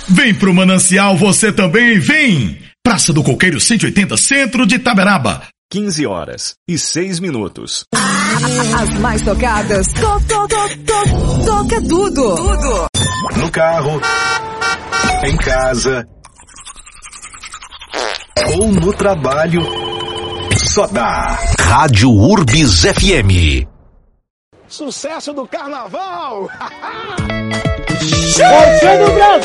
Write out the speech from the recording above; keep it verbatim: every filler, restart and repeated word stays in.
Vem pro Manancial você também, vem! Praça do Coqueiro cento e oitenta, centro de Itaberaba. quinze horas e seis minutos. As mais tocadas. To, to, to, to, toca tudo. Tudo. No carro, em casa ou no trabalho, só dá Rádio Urbis F M. Sucesso do carnaval! Você do Brasil!